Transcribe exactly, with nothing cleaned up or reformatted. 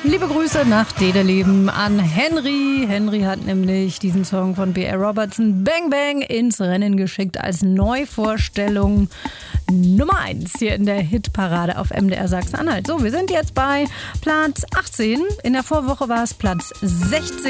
Liebe Grüße nach Dedeleben an Henry. Henry hat nämlich diesen Song von B R Robertson Bang Bang ins Rennen geschickt als Neuvorstellung Nummer eins hier in der Hitparade auf M D R Sachsen-Anhalt. So, wir sind jetzt bei Platz achtzehn. In der Vorwoche war es Platz sechzehn.